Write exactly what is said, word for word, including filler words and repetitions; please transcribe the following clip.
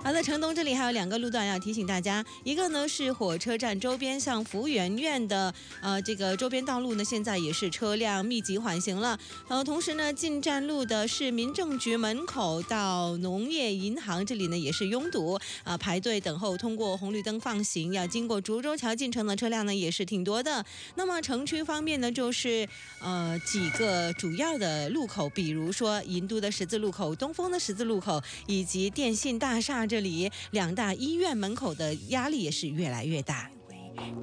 好的，城东这里还有两个路段要提醒大家，一个呢是火车站周边向福园苑的呃这个周边道路呢，现在也是车辆密集缓行了。呃，同时呢，进站路的是民政局门口到农业银行这里呢也是拥堵啊、呃，排队等候通过红绿灯放行，要经过竹洲桥进城的车辆呢也是挺多的。那么城区方面呢，就是呃几个主要的路口，比如说银都的十字路口、东风的十字路口以及电信大厦这里两大医院门口的压力也是越来越大。